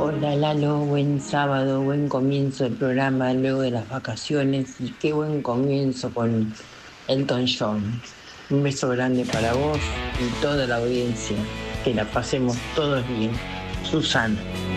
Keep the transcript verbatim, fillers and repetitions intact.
Hola Lalo, buen sábado, buen comienzo del programa luego de las vacaciones y qué buen comienzo con Elton John. Un beso grande para vos y toda la audiencia. Que la pasemos todos bien. Susana.